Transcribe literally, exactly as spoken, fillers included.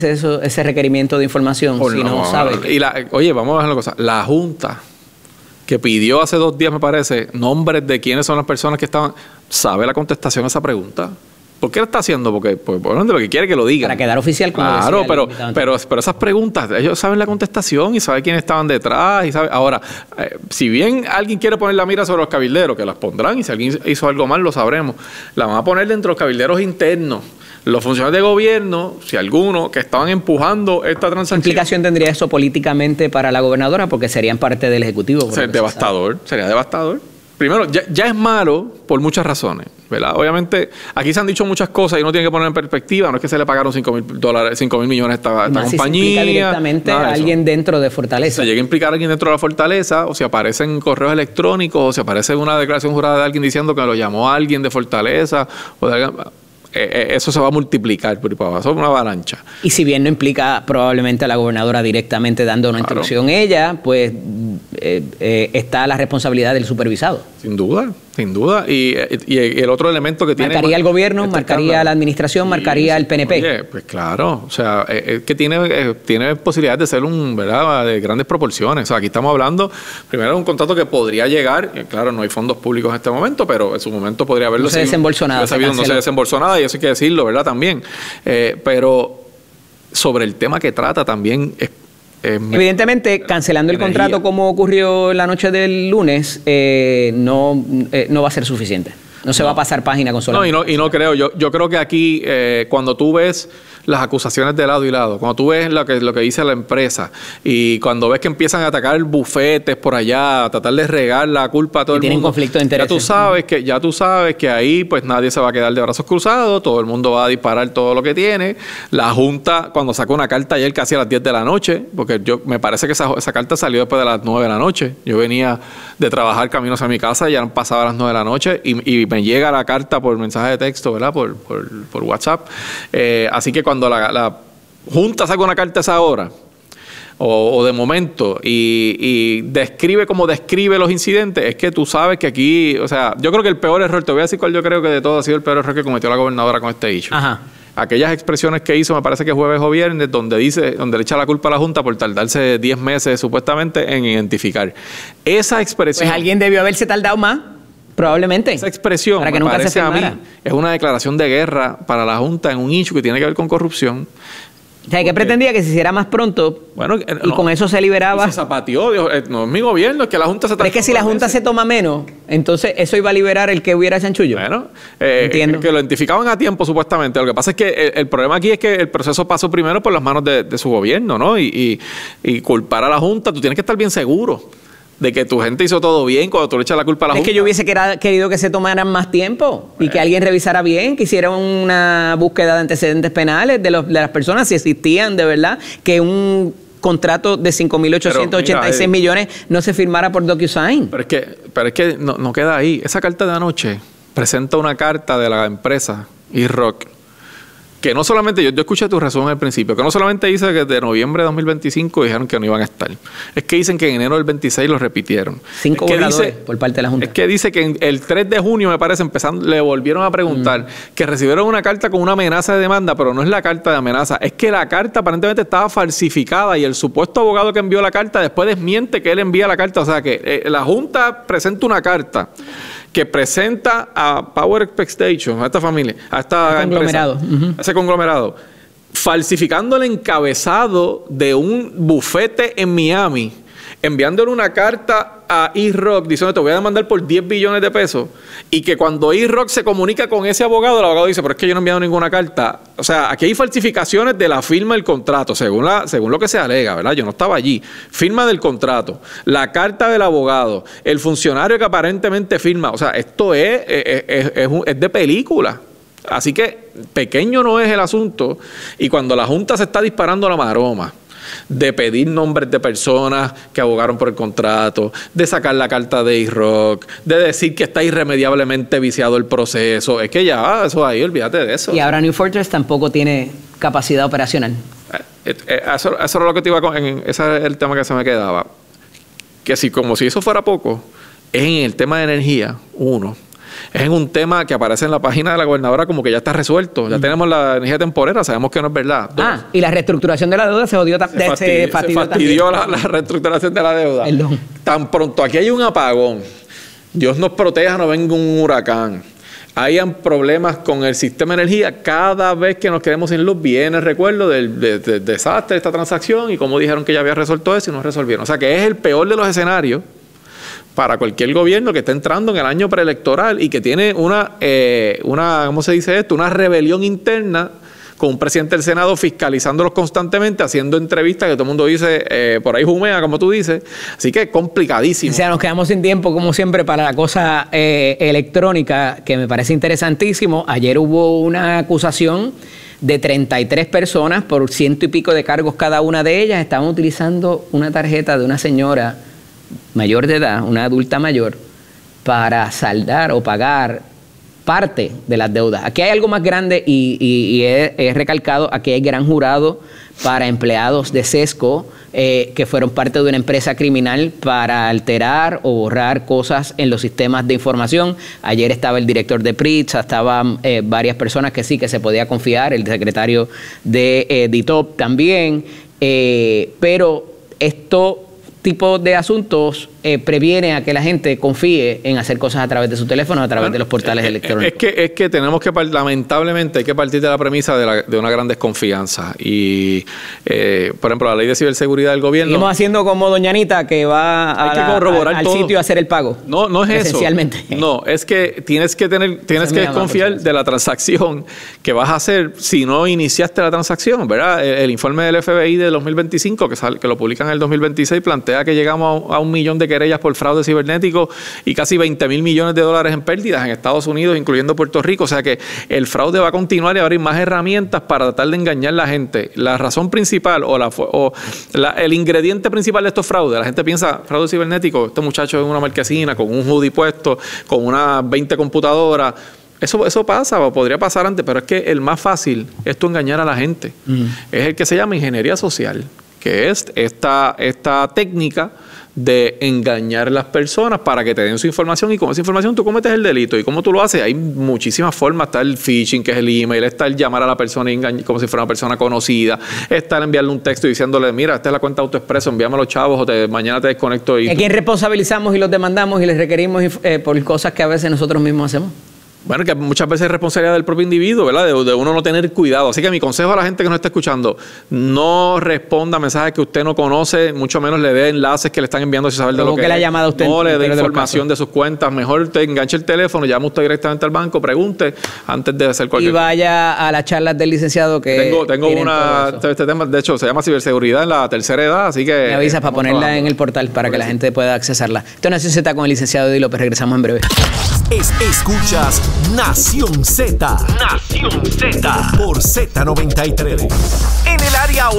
Eso, ese requerimiento de información oh, si no, no sabe? Y la, oye, vamos a ver una cosa. La Junta, que pidió hace dos días, me parece, nombres de quiénes son las personas que estaban, ¿sabe la contestación a esa pregunta? ¿Por qué lo está haciendo? Porque, pues, bueno, lo que quiere que lo diga. Para quedar oficial. Como claro, pero, pero, pero esas preguntas, ellos saben la contestación y saben quiénes estaban detrás. Y saben. Ahora, eh, si bien alguien quiere poner la mira sobre los cabilderos, que las pondrán, y si alguien hizo algo mal, lo sabremos, la van a poner dentro de los cabilderos internos. Los funcionarios de gobierno, si alguno, que estaban empujando esta transacción. ¿Qué implicación tendría eso políticamente para la gobernadora? Porque serían parte del Ejecutivo. Sería devastador, sería devastador. Primero, ya, ya es malo por muchas razones, ¿verdad? Obviamente, aquí se han dicho muchas cosas y uno tiene que poner en perspectiva. No es que se le pagaron cinco mil dólares, cinco mil millones a esta, esta compañía. Si se implica directamente a alguien dentro de Fortaleza. Se llega a implicar a alguien dentro de la Fortaleza, o si aparece en correos electrónicos, o si aparece en una declaración jurada de alguien diciendo que lo llamó a alguien de Fortaleza, o de alguien, eh, eso se va a multiplicar por eso es una avalancha. Y si bien no implica probablemente a la gobernadora directamente dando una claro. instrucción ella, pues eh, eh, está la responsabilidad del supervisado. Sin duda, sin duda. Y, y, y el otro elemento que tiene... Marcaría el gobierno, este marcaría escándalo. La administración, y, marcaría el P N P. Oye, pues claro, o sea, es eh, que tiene, eh, tiene posibilidad de ser un, ¿verdad?, de grandes proporciones. O sea, aquí estamos hablando, primero, de un contrato que podría llegar, eh, claro, no hay fondos públicos en este momento, pero en su momento podría haberlo... No se desembolsó nada. Se no se desembolsó nada y eso hay que decirlo, ¿verdad?, también. Eh, pero sobre el tema que trata también... Es, Eh, Evidentemente, cancelando el energía. contrato como ocurrió la noche del lunes, eh, no, eh, no va a ser suficiente. No se no. va a pasar página con solo. No, y no, y no creo. Yo, yo creo que aquí, eh, cuando tú ves las acusaciones de lado y lado, cuando tú ves lo que, lo que dice la empresa y cuando ves que empiezan a atacar bufetes por allá, a tratar de regar la culpa a todo y el tienen mundo. conflicto de intereses. Ya tú sabes que, ya tú sabes que ahí pues nadie se va a quedar de brazos cruzados, todo el mundo va a disparar todo lo que tiene. La Junta, cuando sacó una carta ayer casi a las diez de la noche, porque yo me parece que esa, esa carta salió después de las nueve de la noche. Yo venía de trabajar camino hacia mi casa, ya han pasado las nueve de la noche y, y me llega la carta por mensaje de texto, ¿verdad? Por, por, por WhatsApp. Eh, así que cuando la, la Junta saca una carta a esa hora, o, o de momento, y, y describe como describe los incidentes, es que tú sabes que aquí, o sea, yo creo que el peor error, te voy a decir cuál yo creo que de todo ha sido el peor error que cometió la gobernadora con este issue. Ajá. Aquellas expresiones que hizo, me parece que jueves o viernes, donde dice, donde le echa la culpa a la Junta por tardarse diez meses supuestamente en identificar. Esa expresión... Pues alguien debió haberse tardado más. Probablemente. Esa expresión, para que me nunca parece se a mí, firmara. es una declaración de guerra para la Junta en un issue que tiene que ver con corrupción. O sea, que pretendía que se hiciera más pronto bueno, y no, con eso se liberaba. Se zapateó, Dios, no es mi gobierno, es que la Junta se... Pero es que si la Junta se toma menos, entonces eso iba a liberar el que hubiera chanchullo. Bueno, eh, Entiendo. que lo identificaban a tiempo supuestamente. Lo que pasa es que el, el problema aquí es que el proceso pasó primero por las manos de, de su gobierno, ¿no? Y, y, y culpar a la Junta, tú tienes que estar bien seguro de que tu gente hizo todo bien cuando tú le echas la culpa a la es Junta. Es que yo hubiese querido que se tomaran más tiempo y eh. que alguien revisara bien, que hiciera una búsqueda de antecedentes penales de, los, de las personas, si existían de verdad, que un contrato de cinco mil ochocientos ochenta y seis millones no se firmara por DocuSign. Pero es que, pero es que no, no queda ahí. Esa carta de anoche presenta una carta de la empresa E-Rock que no solamente, yo, yo escuché tu resumen al principio, que no solamente dice que de noviembre de dos mil veinticinco dijeron que no iban a estar, es que dicen que en enero del veintiséis lo repitieron. Cinco es que gobernadores dice, por parte de la Junta. Es que dice que en el tres de junio, me parece, empezando, le volvieron a preguntar mm. que recibieron una carta con una amenaza de demanda, pero no es la carta de amenaza, es que la carta aparentemente estaba falsificada y el supuesto abogado que envió la carta después desmiente que él envía la carta. O sea que eh, la Junta presenta una carta que presenta a Power Expectation, a esta familia, a esta conglomerado. empresa, uh-huh. a ese conglomerado, falsificando el encabezado de un bufete en Miami, enviándole una carta a E-Rock diciendo te voy a demandar por diez billones de pesos, y que cuando E-Rock se comunica con ese abogado, el abogado dice, pero es que yo no he enviado ninguna carta. O sea, aquí hay falsificaciones de la firma del contrato, según, la, según lo que se alega, ¿verdad? Yo no estaba allí. Firma del contrato, la carta del abogado, el funcionario que aparentemente firma. O sea, esto es, es, es, es, es de película. Así que pequeño no es el asunto, y cuando la Junta se está disparando la maroma de pedir nombres de personas que abogaron por el contrato, de sacar la carta de E-Rock, de decir que está irremediablemente viciado el proceso, es que ya, eso ahí, olvídate de eso. Y ahora New Fortress tampoco tiene capacidad operacional. Eh, eh, eso, eso era lo que te iba a... En, ese es el tema que se me quedaba. Que si como si eso fuera poco, es en el tema de energía, uno. es en un tema que aparece en la página de la gobernadora como que ya está resuelto. Ya uh-huh. tenemos la energía temporera, sabemos que no es verdad. Dos, ah, y la reestructuración de la deuda se odió se fastidió, se fastidió, se fastidió la, la reestructuración de la deuda. Perdón. Tan pronto aquí hay un apagón, Dios nos proteja, no venga un huracán, hayan problemas con el sistema de energía, cada vez que nos quedemos sin luz viene el recuerdo del, del, del desastre de esta transacción y como dijeron que ya había resuelto eso y no resolvieron. O sea que es el peor de los escenarios para cualquier gobierno que esté entrando en el año preelectoral y que tiene una, eh, una ¿cómo se dice esto? Una rebelión interna con un presidente del Senado fiscalizándolos constantemente, haciendo entrevistas que todo el mundo dice, eh, por ahí jumea, como tú dices. Así que es complicadísimo. O sea, nos quedamos sin tiempo, como siempre, para la cosa eh, electrónica, que me parece interesantísimo. Ayer hubo una acusación de treinta y tres personas por ciento y pico de cargos cada una de ellas. Estaban utilizando una tarjeta de una señora mayor de edad, una adulta mayor, para saldar o pagar parte de las deudas. Aquí hay algo más grande y, y, y he, he recalcado, aquí hay gran jurado para empleados de Sesco eh, que fueron parte de una empresa criminal para alterar o borrar cosas en los sistemas de información. Ayer estaba el director de P R I T S, estaban eh, varias personas que sí que se podía confiar, el secretario de eh, D I T O P también, eh, pero esto tipo de asuntos eh, previene a que la gente confíe en hacer cosas a través de su teléfono, a través bueno, de los portales es, electrónicos. Es que, es que tenemos que, lamentablemente, hay que partir de la premisa de, la, de una gran desconfianza. Y, eh, por ejemplo, la ley de ciberseguridad del gobierno... Seguimos haciendo como doña Anita, que va a la, a, al todo. sitio a hacer el pago. No, no es esencialmente. eso. No, es que tienes que tener, tienes que desconfiar de la transacción que vas a hacer si no iniciaste la transacción, ¿verdad? El, el informe del F B I de dos mil veinticinco, que, sale, que lo publican en el dos mil veintiséis, plantea que llegamos a, a un millón de querellas por fraude cibernético y casi veinte mil millones de dólares en pérdidas en Estados Unidos, incluyendo Puerto Rico. O sea que el fraude va a continuar y va a haber más herramientas para tratar de engañar a la gente. La razón principal o, la, o la, el ingrediente principal de estos fraudes, la gente piensa, fraude cibernético, este muchacho en una marquesina con un hoodie puesto, con unas veinte computadoras. Eso, eso pasa o podría pasar antes, pero es que el más fácil es tú engañar a la gente. Mm. Es el que se llama ingeniería social, que es esta, esta técnica de engañar a las personas para que te den su información y con esa información tú cometes el delito. ¿Y cómo tú lo haces? Hay muchísimas formas. Está el phishing, que es el email, está el llamar a la persona y engañar, como si fuera una persona conocida, está el enviarle un texto diciéndole, mira, esta es la cuenta AutoExpreso, envíame a los chavos o te, mañana te desconecto. Y ¿a quién responsabilizamos y los demandamos y les requerimos eh, por cosas que a veces nosotros mismos hacemos? Bueno, que muchas veces es responsabilidad del propio individuo, ¿verdad? De, de uno no tener cuidado. Así que mi consejo a la gente que nos está escuchando, no responda a mensajes que usted no conoce, mucho menos le dé enlaces que le están enviando sin saber de lo que, que la llamada a usted. No le dé información de, de sus cuentas. Mejor te enganche el teléfono, llame usted directamente al banco, pregunte antes de hacer cualquier cosa. Y vaya a las charlas del licenciado que Tengo, tengo una, este tema, de hecho, se llama ciberseguridad en la tercera edad, así que... Me avisas para ponerla trabajando en el portal para Por que eso. la gente pueda accesarla. Esto es Nación Z con el licenciado Eddie López. Regresamos en breve. Es, escuchas Nación Z. Nación Z. Por Z noventa y tres. En el área